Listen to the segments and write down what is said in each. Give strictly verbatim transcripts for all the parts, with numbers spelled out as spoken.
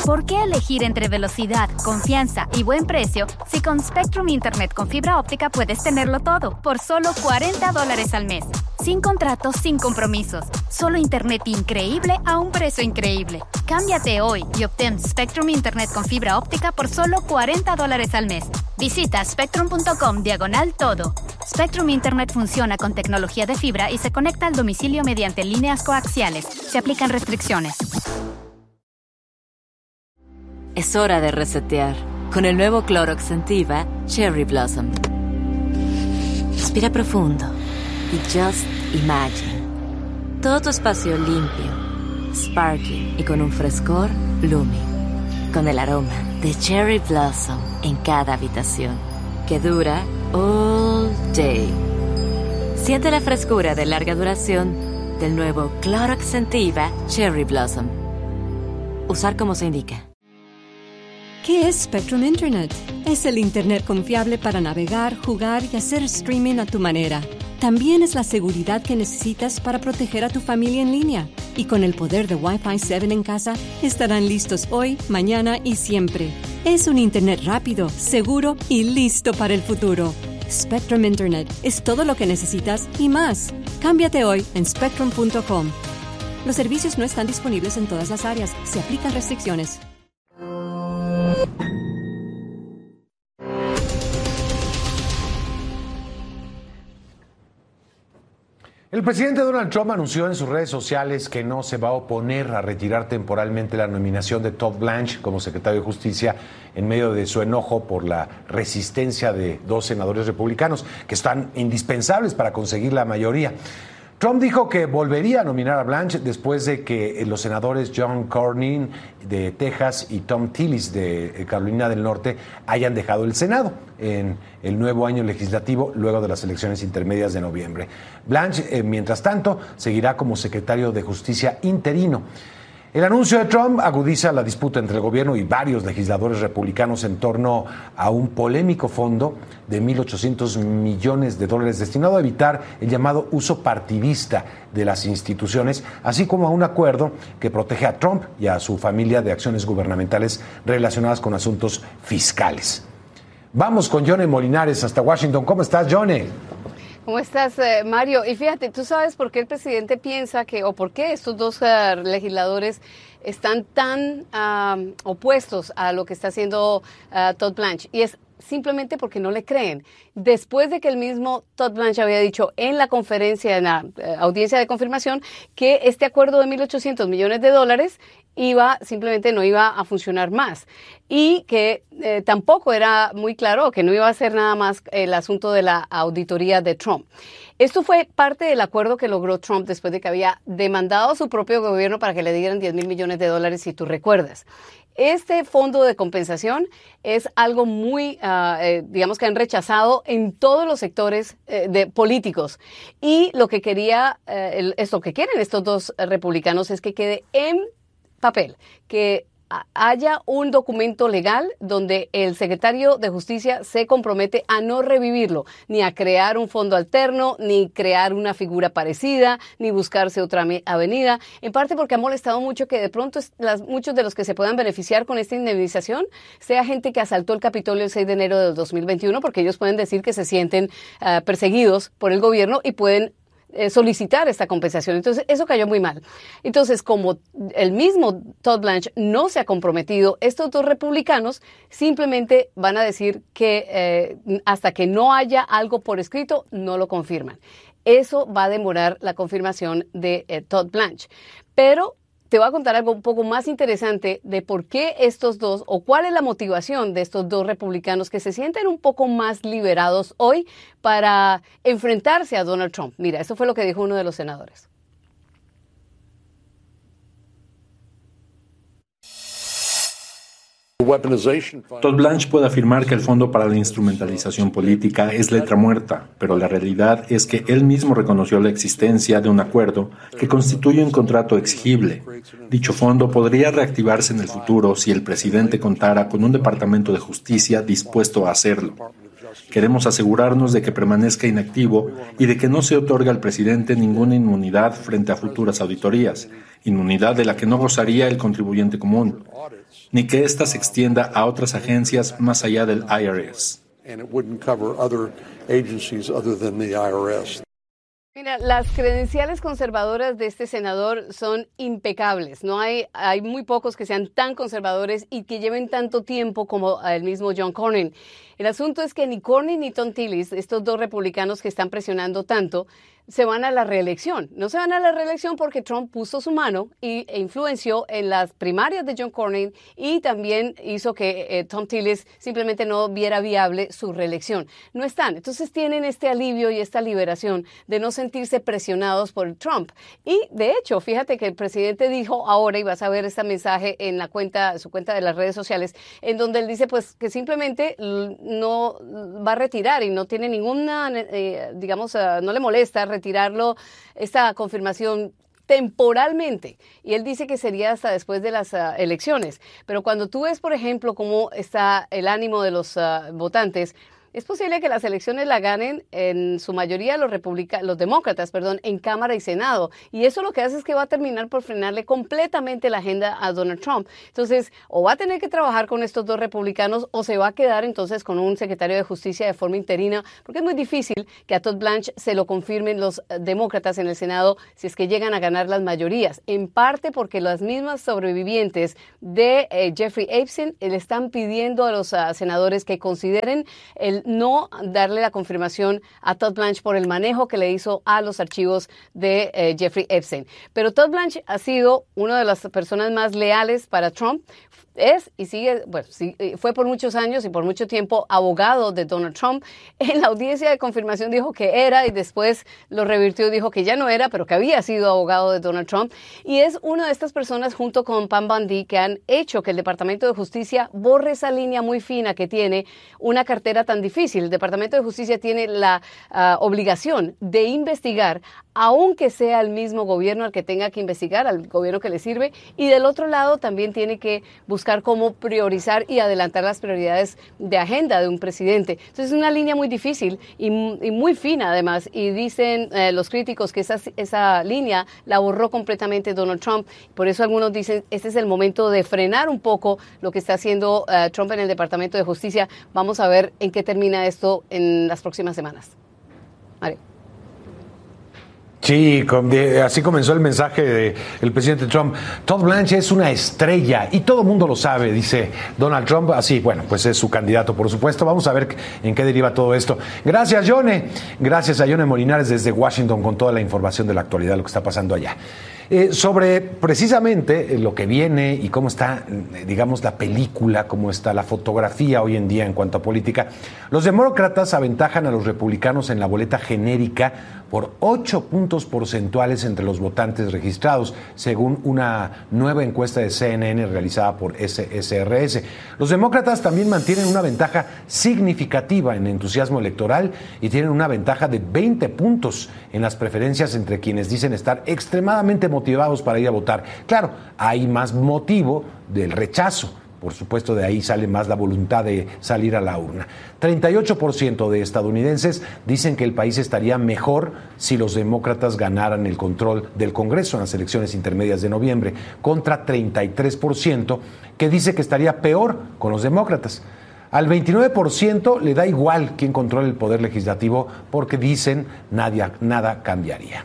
¿Por qué elegir entre velocidad, confianza y buen precio si con Spectrum Internet con fibra óptica puedes tenerlo todo por solo cuarenta dólares al mes? Sin contratos, sin compromisos. Solo internet increíble a un precio increíble. Cámbiate hoy y obtén Spectrum Internet con fibra óptica por solo cuarenta dólares al mes. Visita spectrum.com diagonal todo. Spectrum Internet funciona con tecnología de fibra y se conecta al domicilio mediante líneas coaxiales. Se aplican restricciones. Es hora de resetear con el nuevo Clorox Scentiva Cherry Blossom. Respira profundo y just imagine. Todo tu espacio limpio, sparkling y con un frescor blooming. Con el aroma de Cherry Blossom en cada habitación, que dura all day. Siente la frescura de larga duración del nuevo Clorox Scentiva Cherry Blossom. Usar como se indica. ¿Qué es Spectrum Internet? Es el Internet confiable para navegar, jugar y hacer streaming a tu manera. También es la seguridad que necesitas para proteger a tu familia en línea. Y con el poder de Wi-Fi siete en casa, estarán listos hoy, mañana y siempre. Es un Internet rápido, seguro y listo para el futuro. Spectrum Internet es todo lo que necesitas y más. Cámbiate hoy en spectrum punto com. Los servicios no están disponibles en todas las áreas. Se aplican restricciones. El presidente Donald Trump anunció en sus redes sociales que no se va a oponer a retirar temporalmente la nominación de Todd Blanche como secretario de Justicia en medio de su enojo por la resistencia de dos senadores republicanos que están indispensables para conseguir la mayoría. Trump dijo que volvería a nominar a Blanche después de que los senadores John Cornyn de Texas y Tom Tillis de Carolina del Norte hayan dejado el Senado en el nuevo año legislativo luego de las elecciones intermedias de noviembre. Blanche, eh, mientras tanto, seguirá como secretario de Justicia interino. El anuncio de Trump agudiza la disputa entre el gobierno y varios legisladores republicanos en torno a un polémico fondo de mil ochocientos millones de dólares destinado a evitar el llamado uso partidista de las instituciones, así como a un acuerdo que protege a Trump y a su familia de acciones gubernamentales relacionadas con asuntos fiscales. Vamos con Yone Molinares hasta Washington. ¿Cómo estás, Yone? ¿Cómo estás, eh, Mario? Y fíjate, ¿tú sabes por qué el presidente piensa que, o por qué estos dos uh, legisladores están tan uh, opuestos a lo que está haciendo uh, Todd Blanche? Y es simplemente porque no le creen. Después de que el mismo Todd Blanche había dicho en la conferencia, en la eh, audiencia de confirmación, que este acuerdo de mil ochocientos millones de dólares iba, simplemente no iba a funcionar más. Y que eh, tampoco era muy claro que no iba a ser nada más el asunto de la auditoría de Trump. Esto fue parte del acuerdo que logró Trump después de que había demandado a su propio gobierno para que le dieran diez mil millones de dólares, si tú recuerdas. Este fondo de compensación es algo muy, uh, eh, digamos que han rechazado en todos los sectores eh, de políticos. Y lo que quería, eh, el, esto que quieren estos dos republicanos es que quede en papel, que haya un documento legal donde el secretario de Justicia se compromete a no revivirlo, ni a crear un fondo alterno, ni crear una figura parecida, ni buscarse otra avenida, en parte porque ha molestado mucho que de pronto las, muchos de los que se puedan beneficiar con esta indemnización sea gente que asaltó el Capitolio el seis de enero del dos mil veintiuno, porque ellos pueden decir que se sienten uh, perseguidos por el gobierno y pueden Eh, solicitar esta compensación. Entonces, eso cayó muy mal. Entonces, como el mismo Todd Blanche no se ha comprometido, estos dos republicanos simplemente van a decir que eh, hasta que no haya algo por escrito, no lo confirman. Eso va a demorar la confirmación de eh, Todd Blanche. Pero te voy a contar algo un poco más interesante de por qué estos dos, o cuál es la motivación de estos dos republicanos que se sienten un poco más liberados hoy para enfrentarse a Donald Trump. Mira, eso fue lo que dijo uno de los senadores. Todd Blanche puede afirmar que el Fondo para la Instrumentalización Política es letra muerta, pero la realidad es que él mismo reconoció la existencia de un acuerdo que constituye un contrato exigible. Dicho fondo podría reactivarse en el futuro si el presidente contara con un Departamento de Justicia dispuesto a hacerlo. Queremos asegurarnos de que permanezca inactivo y de que no se otorga al presidente ninguna inmunidad frente a futuras auditorías, inmunidad de la que no gozaría el contribuyente común, ni que ésta se extienda a otras agencias más allá del I R S. Mira, las credenciales conservadoras de este senador son impecables. No hay, hay muy pocos que sean tan conservadores y que lleven tanto tiempo como el mismo John Cornyn. El asunto es que ni Cornyn ni Thom Tillis, estos dos republicanos que están presionando tanto, se van a la reelección. No se van a la reelección porque Trump puso su mano y, e influenció en las primarias de John Cornyn y también hizo que eh, Thom Tillis simplemente no viera viable su reelección. No están. Entonces tienen este alivio y esta liberación de no sentirse presionados por Trump. Y de hecho, fíjate que el presidente dijo ahora, y vas a ver este mensaje en la cuenta, su cuenta de las redes sociales, en donde él dice pues que simplemente no va a retirar y no tiene ninguna, eh, digamos, uh, no le molesta retirarlo, esta confirmación temporalmente, y él dice que sería hasta después de las uh, elecciones. Pero cuando tú ves, por ejemplo, cómo está el ánimo de los uh, votantes, es posible que las elecciones la ganen en su mayoría los republicanos, los demócratas, perdón, en Cámara y Senado. Y eso lo que hace es que va a terminar por frenarle completamente la agenda a Donald Trump. Entonces, o va a tener que trabajar con estos dos republicanos o se va a quedar entonces con un secretario de Justicia de forma interina, porque es muy difícil que a Todd Blanche se lo confirmen los demócratas en el Senado si es que llegan a ganar las mayorías. En parte porque las mismas sobrevivientes de eh, Jeffrey Epstein le están pidiendo a los uh, senadores que consideren el no darle la confirmación a Todd Blanche por el manejo que le hizo a los archivos de eh, Jeffrey Epstein. Pero Todd Blanche ha sido una de las personas más leales para Trump. Es y sigue, bueno, sí, fue por muchos años y por mucho tiempo abogado de Donald Trump. En la audiencia de confirmación dijo que era y después lo revirtió y dijo que ya no era, pero que había sido abogado de Donald Trump. Y es una de estas personas junto con Pam Bondi que han hecho que el Departamento de Justicia borre esa línea muy fina que tiene una cartera tan difícil. El Departamento de Justicia tiene la uh, obligación de investigar, aunque sea el mismo gobierno al que tenga que investigar, al gobierno que le sirve, y del otro lado también tiene que buscar cómo priorizar y adelantar las prioridades de agenda de un presidente. Entonces es una línea muy difícil y, y muy fina además, y dicen eh, los críticos que esa, esa línea la borró completamente Donald Trump. Por eso algunos dicen este es el momento de frenar un poco lo que está haciendo uh, Trump en el Departamento de Justicia. Vamos a ver en qué termina esto en las próximas semanas. Mario. Sí, así comenzó el mensaje del presidente Trump. Todd Blanche es una estrella y todo el mundo lo sabe, dice Donald Trump. Así, bueno, pues es su candidato, por supuesto. Vamos a ver en qué deriva todo esto. Gracias, Yone. Gracias a Yone Molinares desde Washington con toda la información de la actualidad, lo que está pasando allá. Eh, sobre precisamente lo que viene y cómo está, digamos, la película, cómo está la fotografía hoy en día en cuanto a política, los demócratas aventajan a los republicanos en la boleta genérica por ocho puntos porcentuales entre los votantes registrados, según una nueva encuesta de C N N realizada por S S R S. Los demócratas también mantienen una ventaja significativa en entusiasmo electoral y tienen una ventaja de veinte puntos en las preferencias entre quienes dicen estar extremadamente motivados para ir a votar. Claro, hay más motivo del rechazo. Por supuesto, de ahí sale más la voluntad de salir a la urna. treinta y ocho por ciento de estadounidenses dicen que el país estaría mejor si los demócratas ganaran el control del Congreso en las elecciones intermedias de noviembre, contra treinta y tres por ciento que dice que estaría peor con los demócratas. Al veintinueve por ciento le da igual quién controle el poder legislativo porque dicen nada, nada cambiaría.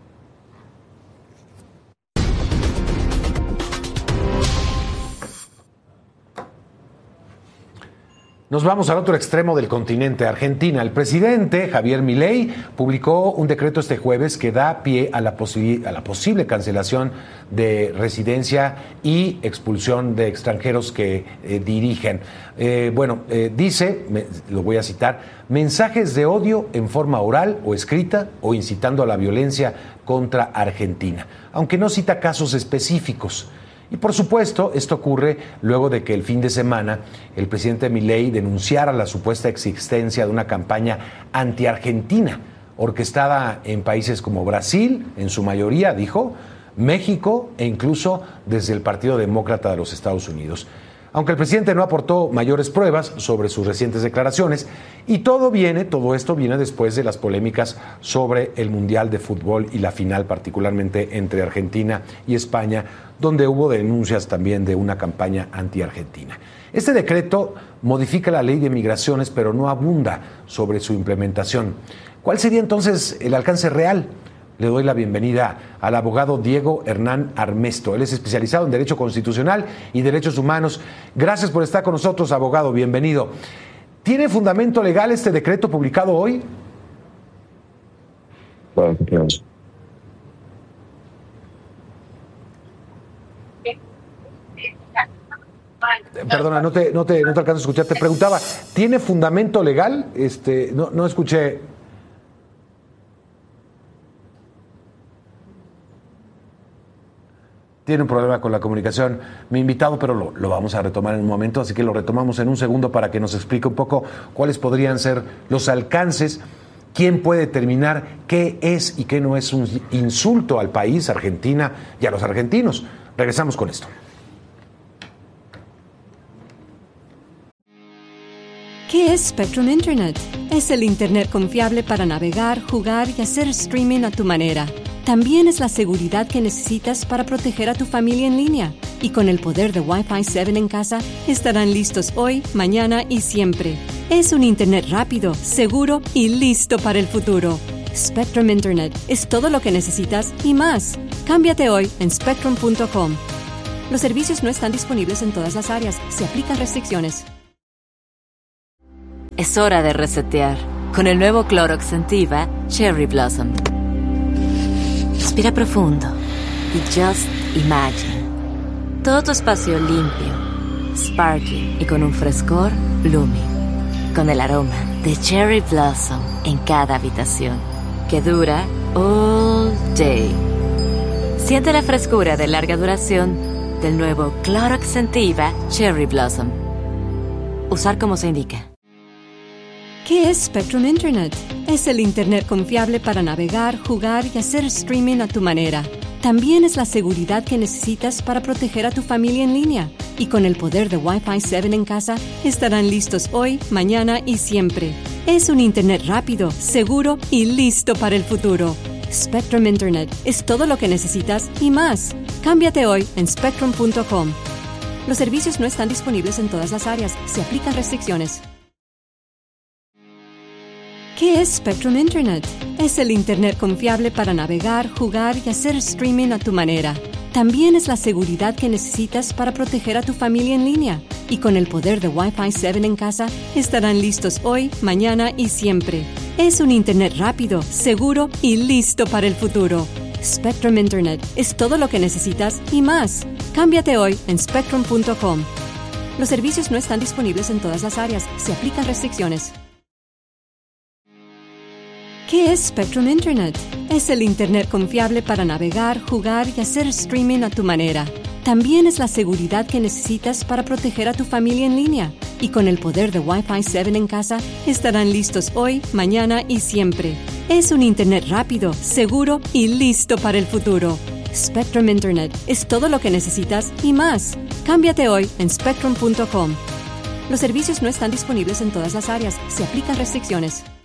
Nos vamos al otro extremo del continente, Argentina. El presidente Javier Milei publicó un decreto este jueves que da pie a la, posi- a la posible cancelación de residencia y expulsión de extranjeros que eh, dirigen. Eh, bueno, eh, dice, me, lo voy a citar, mensajes de odio en forma oral o escrita o incitando a la violencia contra Argentina, aunque no cita casos específicos. Y por supuesto, esto ocurre luego de que el fin de semana el presidente Milei denunciara la supuesta existencia de una campaña anti-argentina, orquestada en países como Brasil, en su mayoría, dijo, México e incluso desde el Partido Demócrata de los Estados Unidos. aunque el presidente no aportó mayores pruebas sobre sus recientes declaraciones, y todo viene, todo esto viene después de las polémicas sobre el Mundial de Fútbol y la final, particularmente entre Argentina y España, donde hubo denuncias también de una campaña anti-argentina. Este decreto modifica la ley de migraciones, pero no abunda sobre su implementación. ¿Cuál sería entonces el alcance real? Le doy la bienvenida al abogado Diego Hernán Armesto. Él es especializado en Derecho Constitucional y Derechos Humanos. Gracias por estar con nosotros, abogado. Bienvenido. ¿Tiene fundamento legal este decreto publicado hoy? Bueno, gracias. Perdona, no te, no te, no te alcanzo a escuchar. Te preguntaba, ¿tiene fundamento legal? Este, no, no escuché. Tiene un problema con la comunicación mi invitado, pero lo, lo vamos a retomar en un momento, así que lo retomamos en un segundo para que nos explique un poco cuáles podrían ser los alcances, quién puede determinar qué es y qué no es un insulto al país, Argentina y a los argentinos. Regresamos con esto. ¿Qué es Spectrum Internet? Es el Internet confiable para navegar, jugar y hacer streaming a tu manera. También es la seguridad que necesitas para proteger a tu familia en línea. Y con el poder de Wi-Fi siete en casa, estarán listos hoy, mañana y siempre. Es un Internet rápido, seguro y listo para el futuro. Spectrum Internet es todo lo que necesitas y más. Cámbiate hoy en spectrum punto com. Los servicios no están disponibles en todas las áreas. Se aplican restricciones. Es hora de resetear. Con el nuevo Clorox Scentiva Cherry Blossom. Respira profundo y just imagine. Todo tu espacio limpio, sparkly y con un frescor blooming. Con el aroma de Cherry Blossom en cada habitación, que dura all day. Siente la frescura de larga duración del nuevo Clorox Scentiva Cherry Blossom. Usar como se indica. ¿Qué es Spectrum Internet? Es el Internet confiable para navegar, jugar y hacer streaming a tu manera. También es la seguridad que necesitas para proteger a tu familia en línea. Y con el poder de Wi-Fi siete en casa, estarán listos hoy, mañana y siempre. Es un Internet rápido, seguro y listo para el futuro. Spectrum Internet es todo lo que necesitas y más. Cámbiate hoy en spectrum punto com. Los servicios no están disponibles en todas las áreas. Se aplican restricciones. ¿Qué es Spectrum Internet? Es el Internet confiable para navegar, jugar y hacer streaming a tu manera. También es la seguridad que necesitas para proteger a tu familia en línea. Y con el poder de Wi-Fi siete en casa, estarán listos hoy, mañana y siempre. Es un Internet rápido, seguro y listo para el futuro. Spectrum Internet es todo lo que necesitas y más. Cámbiate hoy en spectrum punto com. Los servicios no están disponibles en todas las áreas. Se aplican restricciones. ¿Qué es Spectrum Internet? Es el Internet confiable para navegar, jugar y hacer streaming a tu manera. También es la seguridad que necesitas para proteger a tu familia en línea. Y con el poder de Wi-Fi siete en casa, estarán listos hoy, mañana y siempre. Es un Internet rápido, seguro y listo para el futuro. Spectrum Internet es todo lo que necesitas y más. Cámbiate hoy en spectrum punto com. Los servicios no están disponibles en todas las áreas. Se aplican restricciones.